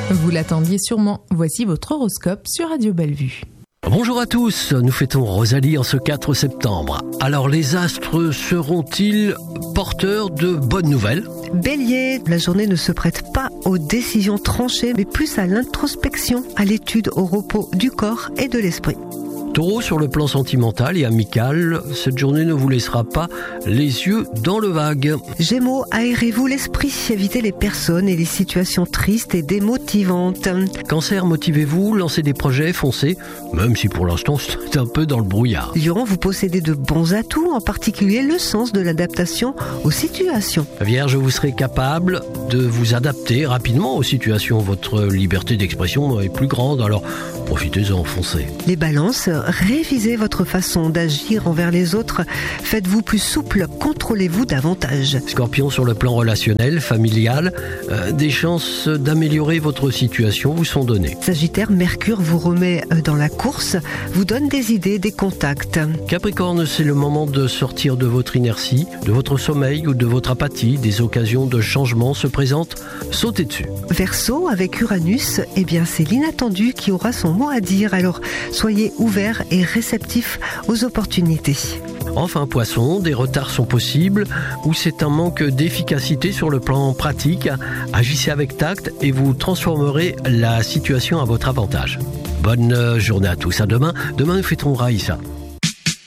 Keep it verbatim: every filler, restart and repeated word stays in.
Vous l'attendiez sûrement, voici votre horoscope sur Radio Bellevue. Bonjour à tous, nous fêtons Rosalie en ce quatre septembre. Alors les astres seront-ils porteurs de bonnes nouvelles ? Bélier, la journée ne se prête pas aux décisions tranchées, mais plus à l'introspection, à l'étude, au repos du corps et de l'esprit. Taureau, sur le plan sentimental et amical, cette journée ne vous laissera pas les yeux dans le vague. Gémeaux, aérez-vous l'esprit, évitez les personnes et les situations tristes et démotivantes. Cancer, motivez-vous, lancez des projets, foncez, même si pour l'instant c'est un peu dans le brouillard. Lion, vous possédez de bons atouts, en particulier le sens de l'adaptation aux situations. Vierge, vous serez capable de vous adapter rapidement aux situations. Votre liberté d'expression est plus grande, alors profitez-en, foncez. Les balances, révisez votre façon d'agir envers les autres. Faites-vous plus souple, contrôlez-vous davantage. Scorpion, sur le plan relationnel, familial, euh, des chances d'améliorer votre situation vous sont données. Sagittaire, Mercure vous remet dans la course, vous donne des idées, des contacts. Capricorne, c'est le moment de sortir de votre inertie, de votre sommeil ou de votre apathie. Des occasions de changement se présentent, sautez dessus. Verseau, avec Uranus, eh bien c'est l'inattendu qui aura son mot à dire, alors soyez ouverts et réceptifs aux opportunités. Enfin, Poisson, des retards sont possibles ou c'est un manque d'efficacité sur le plan pratique. Agissez avec tact et vous transformerez la situation à votre avantage. Bonne journée à tous. À demain. Demain, nous fêterons Raïssa.